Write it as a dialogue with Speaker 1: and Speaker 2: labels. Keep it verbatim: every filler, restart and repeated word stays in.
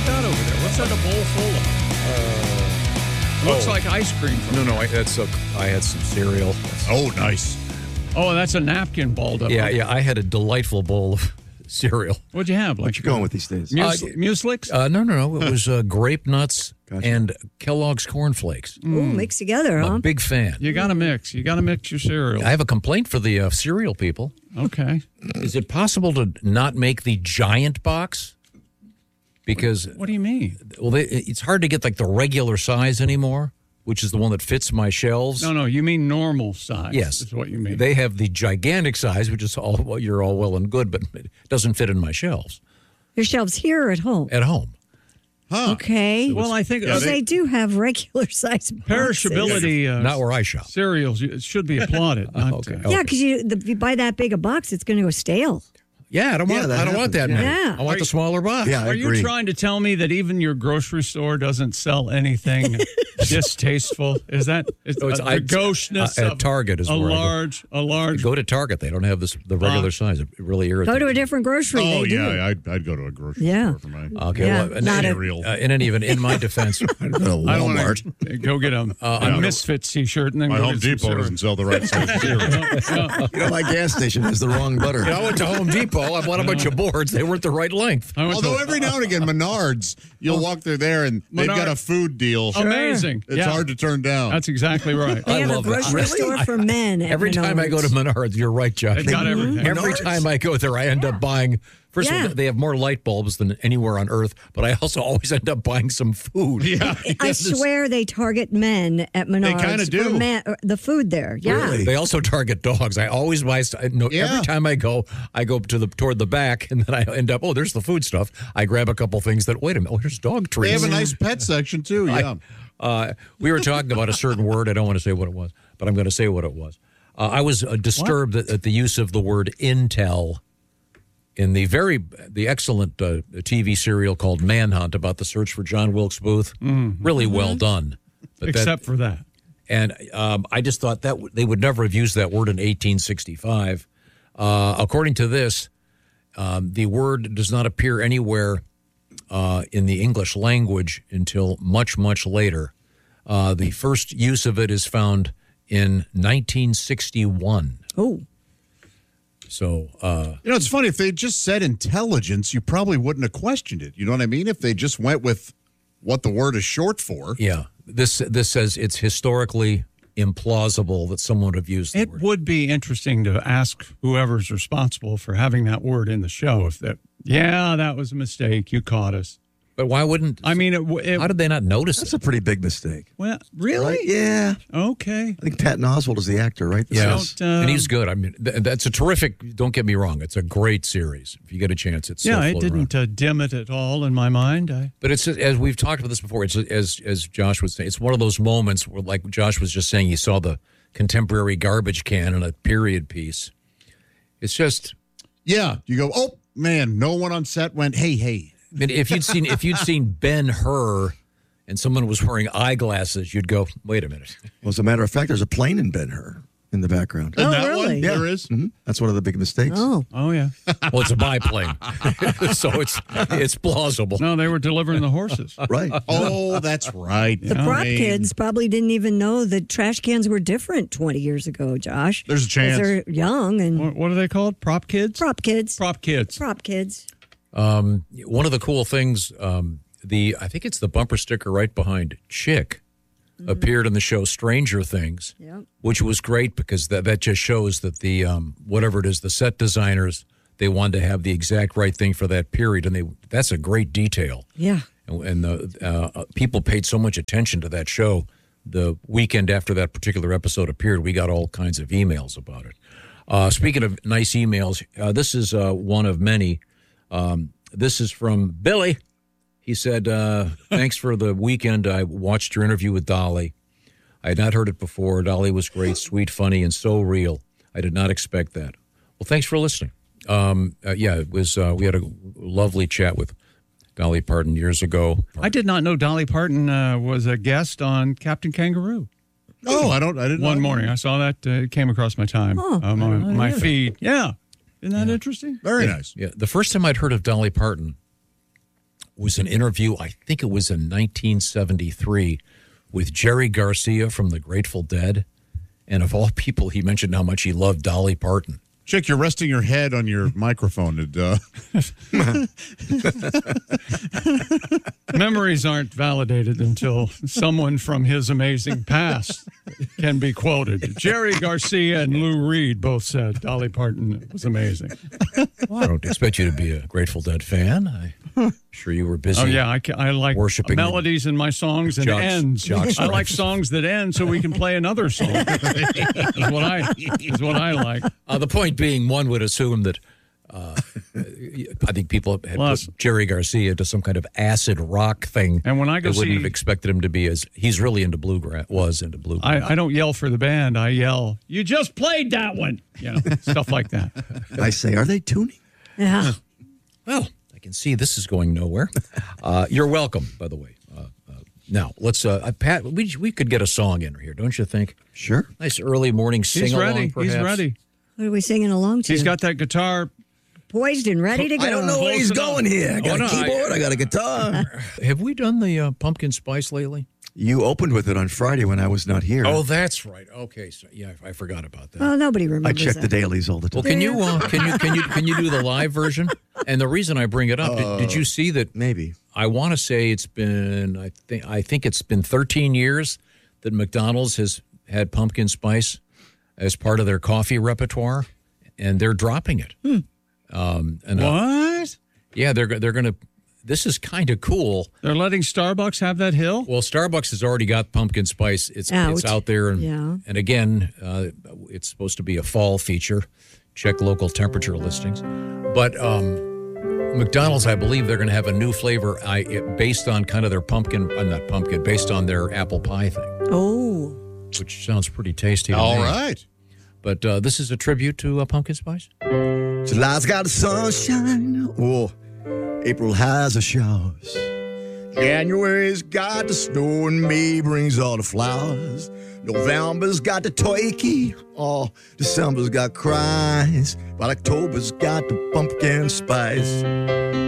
Speaker 1: that over there? What's that a bowl full of? Uh, Looks oh. like ice cream.
Speaker 2: No, no, I, that's a, I had some cereal.
Speaker 3: Oh, nice.
Speaker 1: Oh, that's a napkin balled up.
Speaker 2: Yeah, yeah, I had a delightful bowl of cereal.
Speaker 1: What'd you have? Like,
Speaker 4: what you going with these days?
Speaker 1: Mus-
Speaker 2: uh,
Speaker 1: Mueslix?
Speaker 2: Uh, no, no, no. It was uh, grape nuts gotcha. and Kellogg's Corn Flakes.
Speaker 5: Mm. Ooh, mixed together,
Speaker 2: I'm
Speaker 5: huh?
Speaker 2: a big fan.
Speaker 1: You got to mix. You got to mix your cereal.
Speaker 2: I have a complaint for the uh, cereal people.
Speaker 1: Okay.
Speaker 2: Is it possible to not make the giant box? Because
Speaker 1: what do you mean?
Speaker 2: Well, they, it's hard to get like the regular size anymore, which is the one that fits my shelves.
Speaker 1: No, no, you mean normal size.
Speaker 2: Yes,
Speaker 1: is what you mean.
Speaker 2: They have the gigantic size, which is all well, you're all well and good, but it doesn't fit in my shelves.
Speaker 5: Your shelves here or at home?
Speaker 2: At home.
Speaker 5: Huh. Okay.
Speaker 1: So well, I think
Speaker 5: well, they, they do have regular size boxes.
Speaker 1: Perishability. Uh,
Speaker 2: not where I shop.
Speaker 1: Cereals it should be applauded. Not,
Speaker 2: okay.
Speaker 1: uh,
Speaker 5: Yeah, because you, the, if you buy that big a box, it's going to go stale.
Speaker 2: Yeah, I don't want.
Speaker 4: Yeah,
Speaker 2: I don't want that many.
Speaker 5: Yeah.
Speaker 2: I want the smaller box.
Speaker 4: Yeah, I
Speaker 1: Are
Speaker 4: agree.
Speaker 1: you trying to tell me that even your grocery store doesn't sell anything distasteful? Is that is
Speaker 2: No, it's-
Speaker 1: uh,
Speaker 2: I-
Speaker 1: the gauchness
Speaker 2: uh, at
Speaker 1: of
Speaker 2: Target is
Speaker 1: a
Speaker 2: where I go.
Speaker 1: large, a large.
Speaker 2: Go to Target. They don't have this the regular
Speaker 1: Box.
Speaker 2: size. It really irritates.
Speaker 5: Go to a
Speaker 2: me.
Speaker 5: different grocery.
Speaker 3: Oh,
Speaker 5: they do.
Speaker 3: yeah, I'd, I'd go to a grocery
Speaker 5: Yeah.
Speaker 3: store for mine.
Speaker 2: Okay.
Speaker 5: Yeah,
Speaker 2: well, in,
Speaker 5: not
Speaker 2: any,
Speaker 5: a-
Speaker 3: real.
Speaker 2: uh, in any event, in my defense,
Speaker 4: I go to
Speaker 1: I don't
Speaker 4: Walmart.
Speaker 1: want to go get a,
Speaker 2: Uh,
Speaker 1: a
Speaker 2: I'm-
Speaker 1: Misfits T-shirt and then
Speaker 3: My
Speaker 1: go
Speaker 3: Home
Speaker 1: get some
Speaker 3: Depot
Speaker 1: cereal.
Speaker 3: doesn't sell the right size cereal.
Speaker 1: No,
Speaker 4: You know, my gas station has the wrong butter.
Speaker 2: I went to Home Depot. I bought a bunch of boards. They weren't the right length.
Speaker 1: I went
Speaker 3: Although
Speaker 1: to-
Speaker 3: every now and again, Menards, you'll walk through there and they've
Speaker 1: Menard-
Speaker 3: got a food deal.
Speaker 1: amazing.
Speaker 3: It's
Speaker 1: Yeah.
Speaker 3: hard to turn down.
Speaker 1: That's exactly right.
Speaker 5: They
Speaker 2: I
Speaker 5: have a
Speaker 2: love that.
Speaker 5: grocery
Speaker 2: Really?
Speaker 5: store for men. at
Speaker 2: Every time I go to
Speaker 5: Menards.
Speaker 2: Menards, you're right, Josh.
Speaker 1: They've got everything.
Speaker 2: Every
Speaker 4: Menards?
Speaker 2: time I go there, I end up buying. First
Speaker 5: Yeah.
Speaker 2: of all, they have more light bulbs than anywhere on earth, but I also always end up buying some food.
Speaker 3: Yeah.
Speaker 5: I swear they target men at Menards.
Speaker 3: kinda
Speaker 5: for
Speaker 3: do.
Speaker 5: Men, uh, the food there. Yeah.
Speaker 4: Really?
Speaker 2: They also target dogs. I always buy. st- No,
Speaker 3: Yeah.
Speaker 2: every time I go, I go to the toward the back, and then I end up. Oh, there's the food stuff. I grab a couple things that. Wait a minute. Oh, here's dog treats.
Speaker 3: They have a nice pet section, too. Yeah.
Speaker 2: I, uh, we were talking about a certain word. I don't want to say what it was, but I'm going to say what it was. Uh, I was uh, disturbed at, at the use of the word intel in the very the excellent uh, T V serial called Manhunt about the search for John Wilkes Booth.
Speaker 1: Mm-hmm.
Speaker 2: Really well done. But that-
Speaker 1: Except for that.
Speaker 2: and um, I just thought that w- they would never have used that word in eighteen sixty-five. Uh, according to this, um, the word does not appear anywhere uh, in the English language until much, much later. Uh, the first use of it is found in nineteen sixty-one.
Speaker 5: Oh.
Speaker 2: So, uh,
Speaker 3: You know, it's funny. If they just said intelligence, you probably wouldn't have questioned it. You know what I mean? If they just went with what the word is short for.
Speaker 2: yeah, this this says it's historically implausible that someone would have used the
Speaker 1: It
Speaker 2: word.
Speaker 1: would be interesting to ask whoever's responsible for having that word in the show if that, yeah, that was a mistake. You caught us.
Speaker 2: But why wouldn't?
Speaker 1: I mean, it, w- it
Speaker 2: how did they not notice
Speaker 4: That's
Speaker 2: it?
Speaker 4: a pretty big mistake.
Speaker 1: well, really?
Speaker 4: Right? Yeah.
Speaker 1: Okay.
Speaker 4: I think Patton Oswalt is the actor, right? This
Speaker 2: Yeah,
Speaker 4: is-
Speaker 1: Don't, um,
Speaker 2: and he's good. I mean, th- that's a terrific. Don't get me wrong; it's a great series. If you get a chance, it's
Speaker 1: Yeah,
Speaker 2: still
Speaker 1: it
Speaker 2: floating around.
Speaker 1: didn't uh, dim it at all in my mind. I,
Speaker 2: But it's as we've talked about this before. It's as as Josh was saying. It's one of those moments where, like Josh was just saying, he saw the contemporary garbage can in a period piece. It's just.
Speaker 3: Yeah. You go, oh, man, no one on set went, hey, hey.
Speaker 2: I mean, if you'd seen if you'd seen Ben-Hur, and someone was wearing eyeglasses, you'd go, wait a minute.
Speaker 4: Well, as a matter of fact, there's a plane in Ben-Hur in the background.
Speaker 5: Oh,
Speaker 3: that
Speaker 5: really?
Speaker 3: one,
Speaker 4: Yeah.
Speaker 3: there is.
Speaker 4: Mhm. That's one of the big mistakes.
Speaker 5: Oh.
Speaker 1: oh yeah.
Speaker 2: Well, it's a biplane, so it's it's plausible.
Speaker 1: No, they were delivering the horses.
Speaker 4: Right.
Speaker 3: Oh, that's right.
Speaker 5: The
Speaker 3: I
Speaker 5: prop
Speaker 3: mean,
Speaker 5: kids probably didn't even know that trash cans were different twenty years ago, Josh.
Speaker 3: There's a
Speaker 5: 'Cause
Speaker 3: chance.
Speaker 5: They're young and
Speaker 1: What, what are they called? Prop kids?
Speaker 5: prop kids.
Speaker 1: Prop kids.
Speaker 5: Prop kids.
Speaker 2: Um, one of the cool things, um, the I think it's the bumper sticker right behind Chick, appeared in the show Stranger Things,
Speaker 5: Yep.
Speaker 2: which was great because that that just shows that the um, whatever it is, the set designers, they wanted to have the exact right thing for that period, and they that's a great detail.
Speaker 5: Yeah.
Speaker 2: And, and the uh, people paid so much attention to that show. The weekend after that particular episode appeared, we got all kinds of emails about it. Uh, speaking of nice emails, uh, this is uh, one of many. Um, this is from Billy. He said, uh, thanks for the weekend. I watched your interview with Dolly. I had not heard it before. Dolly was great, sweet, funny, and so real. I did not expect that. Well, thanks for listening. Um, uh, yeah, it was. Uh, we had a lovely chat with Dolly Parton years ago.
Speaker 1: I did not know Dolly Parton uh, was a guest on Captain Kangaroo.
Speaker 3: Oh, I don't, I didn't
Speaker 1: One
Speaker 3: know.
Speaker 1: morning. I saw that. Uh, it came across my time,
Speaker 5: Oh,
Speaker 1: uh, my,
Speaker 5: I didn't
Speaker 1: my
Speaker 5: know that.
Speaker 1: feed. Yeah. Isn't that interesting?
Speaker 3: Very nice.
Speaker 2: Yeah, the first time I'd heard of Dolly Parton was an interview, I think it was in nineteen seventy-three, with Jerry Garcia from the Grateful Dead. And of all people, he mentioned how much he loved Dolly Parton.
Speaker 3: Chick, you're resting your head on your microphone. And, uh...
Speaker 1: Memories aren't validated until someone from his amazing past can be quoted. Jerry Garcia and Lou Reed both said Dolly Parton was amazing.
Speaker 2: Well, I don't expect you to be a Grateful Dead fan. I'm sure you were busy.
Speaker 1: Oh, yeah. I, ca- I like
Speaker 2: worshiping
Speaker 1: melodies in my songs and
Speaker 2: Jock-
Speaker 1: ends.
Speaker 2: Jock
Speaker 1: I
Speaker 2: stripes.
Speaker 1: like songs that end so we can play another song. is, what I, is what I like.
Speaker 2: Uh, the point being, one would assume that uh, I think people had
Speaker 1: Plus-
Speaker 2: put Jerry Garcia into some kind of acid rock thing.
Speaker 1: And when I go
Speaker 2: they wouldn't
Speaker 1: see-
Speaker 2: have expected him to be as he's really into bluegrass. Was into bluegrass.
Speaker 1: I, I don't yell for the band. I yell, "You just played that one!" You know, stuff like that.
Speaker 4: I say, are they tuning?
Speaker 5: Yeah.
Speaker 2: Well, I can see this is going nowhere. Uh, you're welcome, by the way. Uh, uh, now let's, uh, Pat. We we could get a song in here, don't you think?
Speaker 4: Sure.
Speaker 2: Nice early morning sing
Speaker 1: He's
Speaker 2: along.
Speaker 1: ready.
Speaker 2: Perhaps.
Speaker 1: He's ready.
Speaker 5: What are we singing along to?
Speaker 1: He's got that guitar.
Speaker 5: Poised and ready to go.
Speaker 4: I don't know where
Speaker 1: Close
Speaker 4: he's
Speaker 1: enough.
Speaker 4: going here. I got
Speaker 2: Oh,
Speaker 4: a
Speaker 2: no, I-
Speaker 4: keyboard. I, got a guitar.
Speaker 2: Have we done the uh, pumpkin spice lately?
Speaker 4: You opened with it on Friday when I was not here.
Speaker 2: Oh, that's right. Okay, so, yeah, I forgot about that.
Speaker 5: Well, nobody
Speaker 4: I
Speaker 5: remembers
Speaker 4: check
Speaker 5: that.
Speaker 4: the dailies all the time.
Speaker 2: Well, can you uh, can you can you can you do the live version? And the reason I bring it up, did, did you see that?
Speaker 4: Maybe.
Speaker 2: I want to say it's been I think I think it's been thirteen years that McDonald's has had pumpkin spice as part of their coffee repertoire, and they're dropping it.
Speaker 5: Hmm.
Speaker 2: Um, and uh,
Speaker 1: What?
Speaker 2: yeah, they're they're going to. This is kind of cool.
Speaker 1: They're letting Starbucks have that hill?
Speaker 2: Well, Starbucks has already got pumpkin spice. It's
Speaker 5: Out.
Speaker 2: it's out there, and
Speaker 5: Yeah.
Speaker 2: and again, uh, it's supposed to be a fall feature. Check local temperature listings, but um, McDonald's, I believe, they're going to have a new flavor I, it, based on kind of their pumpkin, uh, not pumpkin, based on their apple pie thing,
Speaker 5: Oh.
Speaker 2: which sounds pretty tasty. to
Speaker 3: All
Speaker 2: me.
Speaker 3: right.
Speaker 2: But uh, this is a tribute to uh, pumpkin spice.
Speaker 4: July's got the sunshine. Oh, April has the showers. January's got the snow and May brings all the flowers. November's got the turkey. Oh, December's got cries. But October's got the pumpkin spice.